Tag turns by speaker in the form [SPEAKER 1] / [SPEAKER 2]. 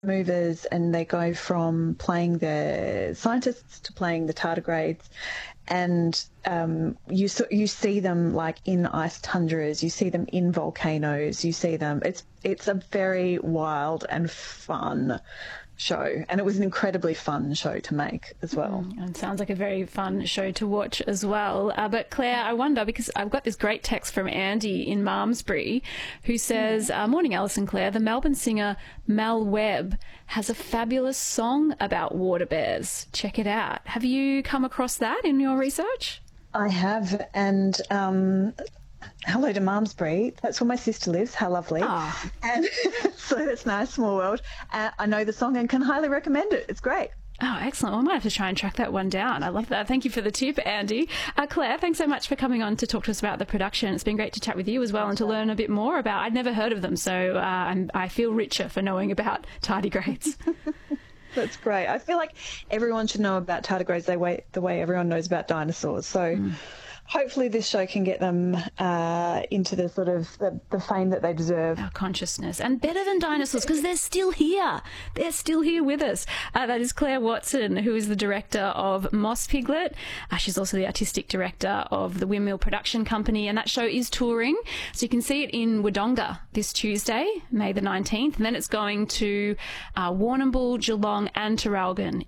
[SPEAKER 1] movers, and they go from playing the scientists to playing the tardigrades. And you see them like in ice tundras, you see them in volcanoes, you see them. It's a very wild and fun show, and it was an incredibly fun show to make as well.
[SPEAKER 2] And sounds like a very fun show to watch as well. But Claire, I wonder, because I've got this great text from Andy in Malmesbury who says, morning Alice and Claire, the Melbourne singer Mel Webb has a fabulous song about water bears. Check it out. Have you come across that in your research?
[SPEAKER 1] I have, and hello to Malmesbury. That's where my sister lives. How lovely.
[SPEAKER 2] Oh.
[SPEAKER 1] And so that's nice, small world. I know the song and can highly recommend it. It's great.
[SPEAKER 2] Oh, excellent. Well, I might have to try and track that one down. I love that. Thank you for the tip, Andy. Claire, thanks so much for coming on to talk to us about the production. It's been great to chat with you as well and to learn a bit more about. I'd never heard of them, so I feel richer for knowing about tardigrades.
[SPEAKER 1] That's great. I feel like everyone should know about tardigrades the way everyone knows about dinosaurs. So hopefully this show can get them into the sort of the fame that they deserve.
[SPEAKER 2] Our consciousness. And better than dinosaurs, because they're still here. They're still here with us. That is Claire Watson, who is the director of Moss Piglet. She's also the artistic director of the Windmill Production Company, and that show is touring. So you can see it in Wodonga this Tuesday, May the 19th, and then it's going to Warrnambool, Geelong and Traralgon